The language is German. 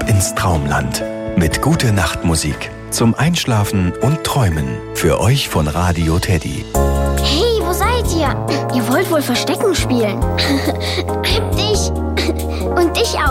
ins Traumland mit Gute-Nacht-Musik zum Einschlafen und Träumen. Für euch von Radio Teddy. Hey, wo seid ihr? Ihr wollt wohl Verstecken spielen. Hab dich. Und dich auch.